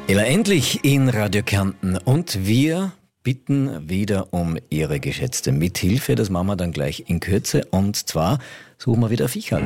Ella Endlich in Radio Kärnten und wir bitten wieder um Ihre geschätzte Mithilfe. Das machen wir dann gleich in Kürze und zwar suchen wir wieder Vicherl.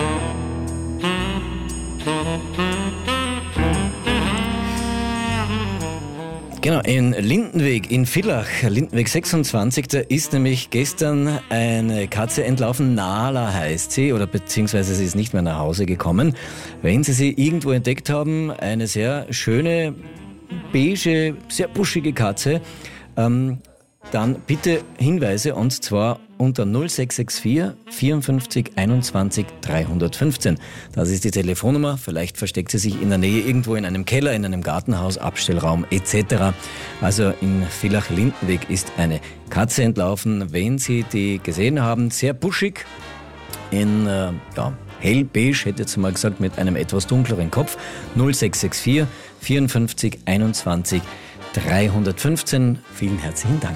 Genau, in Lindenweg, in Villach, Lindenweg 26, da ist nämlich gestern eine Katze entlaufen. Nala heißt sie, oder beziehungsweise sie ist nicht mehr nach Hause gekommen. Wenn Sie sie irgendwo entdeckt haben, eine sehr schöne, beige, sehr buschige Katze, dann bitte Hinweise und zwar unter 0664 54 21 315. Das ist die Telefonnummer. Vielleicht versteckt sie sich in der Nähe irgendwo in einem Keller, in einem Gartenhaus, Abstellraum etc. Also in Villach-Lindenweg ist eine Katze entlaufen. Wenn Sie die gesehen haben, sehr buschig, in hellbeige, hätte ich jetzt mal gesagt, mit einem etwas dunkleren Kopf. 0664 54 21 315. Vielen herzlichen Dank.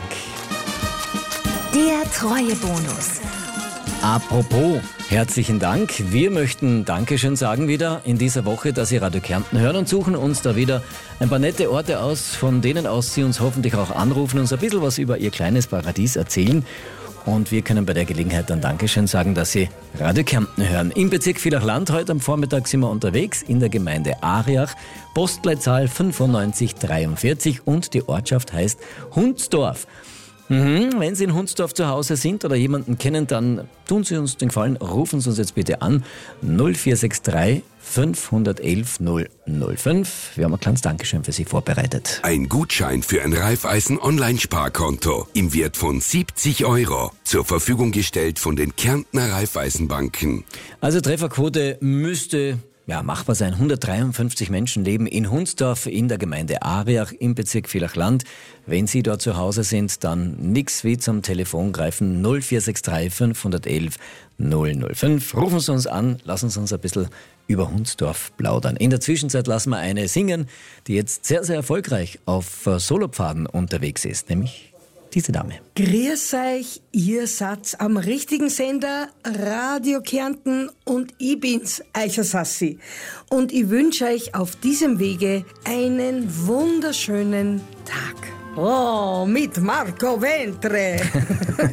Der Treuebonus. Apropos, herzlichen Dank. Wir möchten Dankeschön sagen wieder in dieser Woche, dass Sie Radio Kärnten hören und suchen uns da wieder ein paar nette Orte aus, von denen aus Sie uns hoffentlich auch anrufen, uns ein bisschen was über Ihr kleines Paradies erzählen. Und wir können bei der Gelegenheit dann Dankeschön sagen, dass Sie Radio Kärnten hören. Im Bezirk Villach-Land heute am Vormittag sind wir unterwegs, in der Gemeinde Ariach, Postleitzahl 9543 und die Ortschaft heißt Hundsdorf. Wenn Sie in Hundsdorf zu Hause sind oder jemanden kennen, dann tun Sie uns den Gefallen, rufen Sie uns jetzt bitte an 0463 511 005. Wir haben ein kleines Dankeschön für Sie vorbereitet. Ein Gutschein für ein Raiffeisen-Online-Sparkonto im Wert von 70 €. Zur Verfügung gestellt von den Kärntner Raiffeisenbanken. Also Trefferquote müsste machbar sein. 153 Menschen leben in Hundsdorf in der Gemeinde Ariach im Bezirk Villach-Land. Wenn Sie dort zu Hause sind, dann nix wie zum Telefon greifen 0463 511 005. Rufen Sie uns an, lassen Sie uns ein bisschen über Hundsdorf plaudern. In der Zwischenzeit lassen wir eine singen, die jetzt sehr, sehr erfolgreich auf Solopfaden unterwegs ist, nämlich diese Dame. Grüß euch, ihr seid am richtigen Sender, Radio Kärnten und ich bin's, Eicher Sassi. Und ich wünsche euch auf diesem Wege einen wunderschönen Tag. Oh, mit Marco Ventre.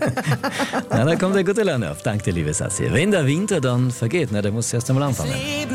Na, da kommt eine gute Laune auf. Danke dir, liebe Sassi. Wenn der Winter dann vergeht, der muss erst einmal anfangen.